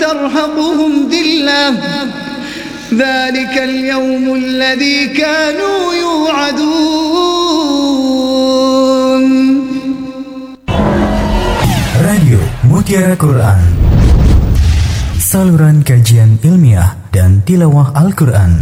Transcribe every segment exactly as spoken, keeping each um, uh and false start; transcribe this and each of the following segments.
ترهقهم ذلة ذلك اليوم الذي كانوا يوعدون. Radio Mutiara Quran, saluran kajian ilmiah dan tilawah Al-Quran.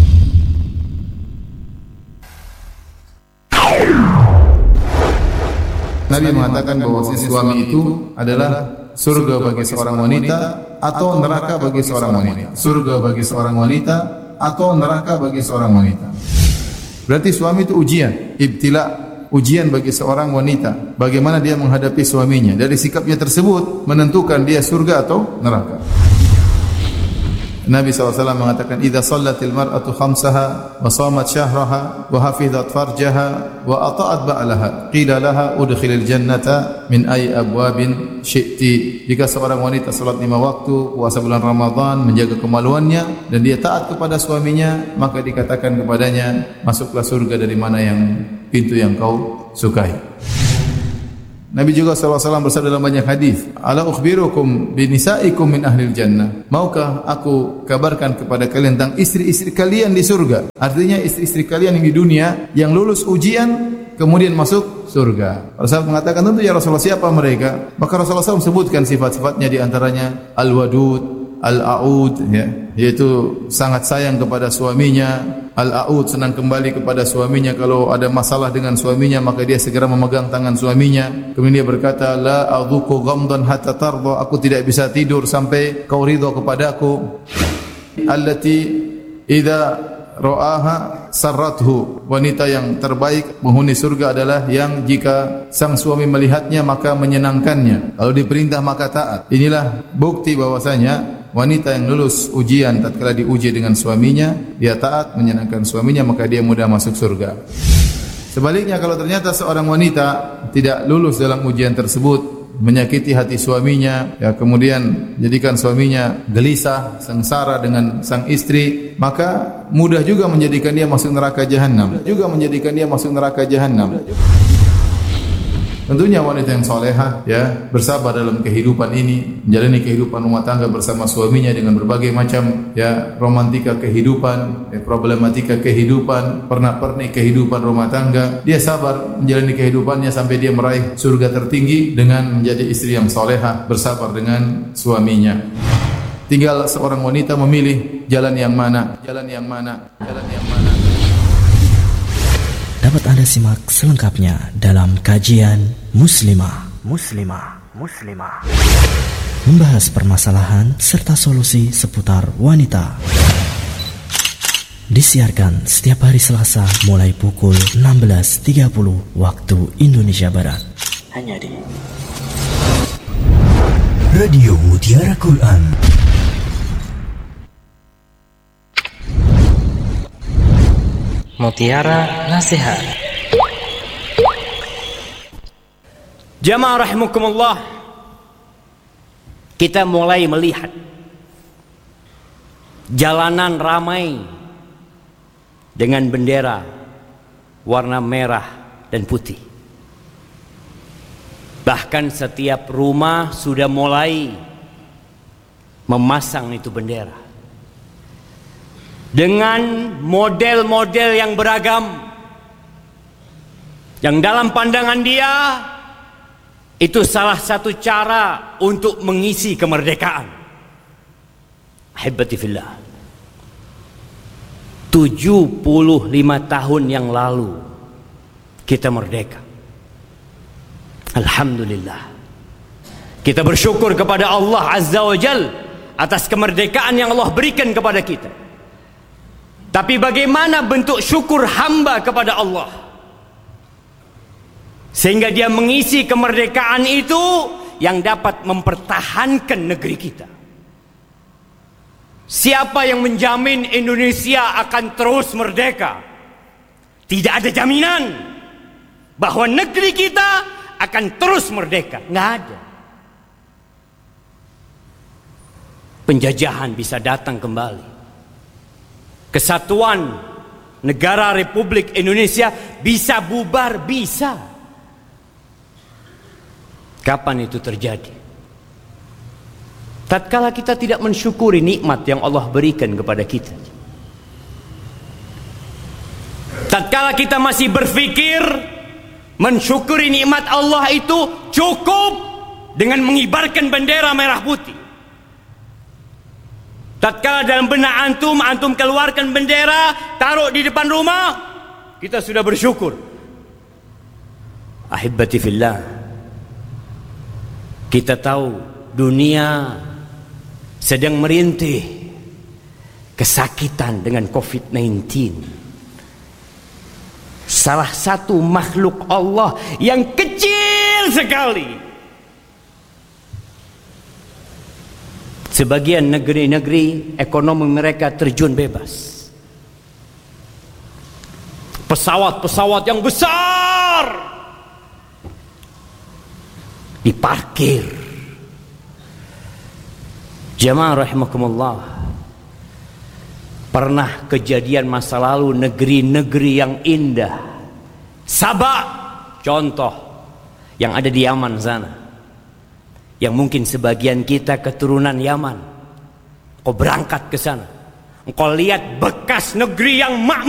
Nabi mengatakan bahwa si suami itu adalah surga bagi seorang wanita atau neraka bagi seorang wanita. Surga bagi seorang wanita atau neraka bagi seorang wanita. Berarti suami itu ujian, ibtila, ujian bagi seorang wanita. Bagaimana dia menghadapi suaminya. Dari sikapnya tersebut menentukan dia surga atau neraka. Nabi sallallahu alaihi wasallam mengatakan, "Idza shallatil mar'atu khamsaha wa shamat syahraha wa hafizat farjaha wa ata'at ba'laha, qila laha udkhilil jannata min ayyi abwabin syi'ti." Jika seorang wanita salat lima waktu, puasa bulan Ramadan, menjaga kemaluannya dan dia taat kepada suaminya, maka dikatakan kepadanya, "Masuklah surga dari mana yang pintu yang kau sukai." Nabi juga sallallahu alaihi wasallam bersabda dalam banyak hadis, "Ala ukhbirukum bi nisaikum min ahlil jannah." Maukah aku kabarkan kepada kalian tentang istri-istri kalian di surga? Artinya istri-istri kalian yang di dunia yang lulus ujian kemudian masuk surga. Rasulullah mengatakan, tentu ya Rasulullah, siapa mereka? Maka Rasulullah shallallahu alaihi wasallam sebutkan sifat-sifatnya, di antaranya al-wadud, al-a'ud, ya, yaitu sangat sayang kepada suaminya. Al-a'ud, senang kembali kepada suaminya. Kalau ada masalah dengan suaminya, maka dia segera memegang tangan suaminya. Kemudian dia berkata, la adzuqu ghamdan hatta tarda, aku tidak bisa tidur sampai kau ridha kepadaku. Allati idza ra'aha sarrathu, wanita yang terbaik penghuni surga adalah yang jika sang suami melihatnya maka menyenangkannya. Kalau diperintah maka taat. Inilah bukti bahwasanya wanita yang lulus ujian tatkala diuji dengan suaminya, dia taat, menyenangkan suaminya, maka dia mudah masuk surga. Sebaliknya, kalau ternyata seorang wanita tidak lulus dalam ujian tersebut, menyakiti hati suaminya, ya, kemudian jadikan suaminya gelisah, sengsara dengan sang istri, maka mudah juga menjadikan dia masuk neraka jahanam. Juga menjadikan dia masuk neraka jahanam. Tentunya wanita yang solehah, ya, bersabar dalam kehidupan ini, menjalani kehidupan rumah tangga bersama suaminya dengan berbagai macam, ya, romantika kehidupan, ya, problematika kehidupan, pernak-pernik kehidupan rumah tangga. Dia sabar menjalani kehidupannya sampai dia meraih surga tertinggi dengan menjadi istri yang solehah, bersabar dengan suaminya. Tinggal seorang wanita memilih jalan yang mana, jalan yang mana, jalan yang mana. Dapat Anda simak selengkapnya dalam kajian Muslimah, Muslimah, Muslimah, membahas permasalahan serta solusi seputar wanita. Disiarkan setiap hari Selasa mulai pukul enam belas tiga puluh waktu Indonesia Barat. Hanya di Radio Mutiara Quran. Mutiara Nasihat. Jamaah rahimakumullah, kita mulai melihat jalanan ramai dengan bendera warna merah dan putih. Bahkan setiap rumah sudah mulai memasang itu bendera dengan model-model yang beragam, yang dalam pandangan dia itu salah satu cara untuk mengisi kemerdekaan. Ahibati fillah, tujuh puluh lima tahun yang lalu kita merdeka. Alhamdulillah, kita bersyukur kepada Allah Azza wa Jal atas kemerdekaan yang Allah berikan kepada kita. Tapi bagaimana bentuk syukur hamba kepada Allah sehingga dia mengisi kemerdekaan itu yang dapat mempertahankan negeri kita? Siapa yang menjamin Indonesia akan terus merdeka? Tidak ada jaminan bahwa negeri kita akan terus merdeka. Nggak ada. Penjajahan bisa datang kembali. Kesatuan negara Republik Indonesia bisa bubar, bisa. Kapan itu terjadi? tatkala kita tidak mensyukuri nikmat yang Allah berikan kepada kita, tatkala kita masih berpikir mensyukuri nikmat Allah itu cukup dengan mengibarkan bendera merah putih, tatkala dalam benak antum, antum keluarkan bendera, taruh di depan rumah, kita sudah bersyukur. Ahibbati fillah, kita tahu dunia sedang merintih kesakitan dengan covid sembilan belas. Salah satu makhluk Allah yang kecil sekali. Sebagian negeri-negeri ekonomi mereka terjun bebas. Pesawat-pesawat yang besar diparkir. Jamaah rahimakumullah, pernah kejadian masa lalu negeri-negeri yang indah, Sabah contoh yang ada di Yaman sana, yang mungkin sebagian kita keturunan Yaman. Kau berangkat ke sana, engkau lihat bekas negeri yang makmur.